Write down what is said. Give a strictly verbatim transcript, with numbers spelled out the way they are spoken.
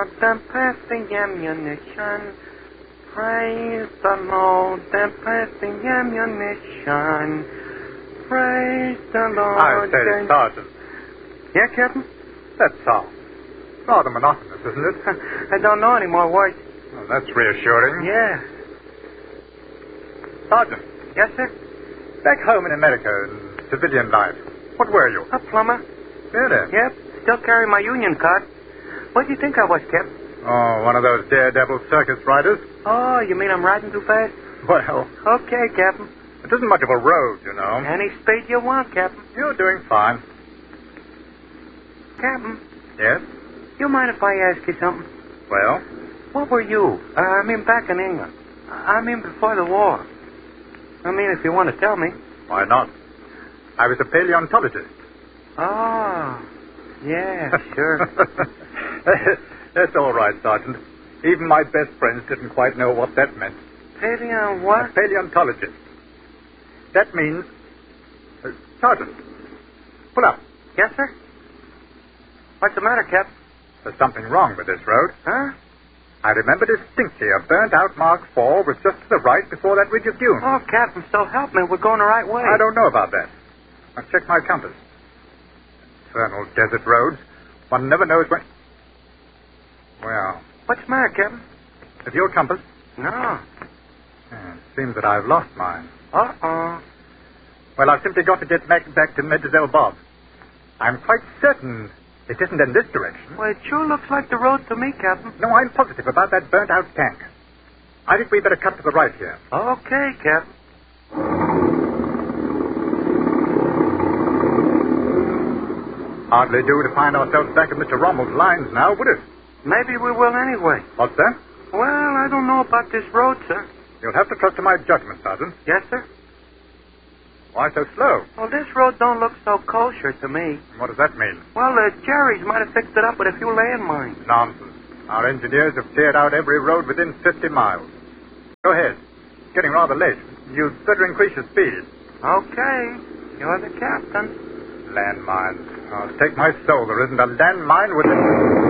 Lord, and pass the ammunition. Praise the Lord, and pass the ammunition. Praise the Lord. I say, and... Sergeant. Yeah, Captain? That song. Rather monotonous, isn't it? I don't know any more words. Well, that's reassuring. Yeah. Sergeant. Yes, sir? Back home in America, in civilian life, what were you? A plumber. Really? Yep. Still carry my union card. What do you think I was, Captain? Oh, one of those daredevil circus riders? Oh, you mean I'm riding too fast? Well, Okay, Captain. it isn't much of a road, you know. Any speed you want, Captain. You're doing fine. Captain, Yes? you mind if I ask you something? Well? What were you? Uh, I mean, back in England. I mean, before the war. I mean, if you want to tell me. Why not? I was a paleontologist. Oh, yeah, sure. That's all right, Sergeant. Even my best friends didn't quite know what that meant. Paleo A what? paleontologist. That means... Uh, Sergeant, pull up. Yes, sir? What's the matter, Captain? There's something wrong with this road. Huh? I remember distinctly a burnt-out Mark four was just to the right before that ridge of dunes. Oh, Captain, so help me. We're going the right way. I don't know about that. I'll check my compass. Infernal desert roads. One never knows when... Well, What's the matter, Captain? have your compass? No. Yeah, it seems that I've lost mine. Uh-oh. Well, I've simply got to get back, back to Medezel Bob. I'm quite certain it isn't in this direction. Well, it sure looks like the road to me, Captain. No, I'm positive about that burnt-out tank. I think we'd better cut to the right here. Okay, Captain. Hardly do to find ourselves back in Mister Rommel's lines now, would it? Maybe we will anyway. What's that? Well, I don't know about this road, sir. You'll have to trust to my judgment, Sergeant. Yes, sir? Why so slow? Well, this road don't look so kosher to me. What does that mean? Well, the Jerry's might have fixed it up with a few landmines. Nonsense. Our engineers have cleared out every road within fifty miles. Go ahead. It's getting rather late. You'd better increase your speed. Okay. You're the captain. Landmines. Oh, stake my soul, there isn't a landmine within...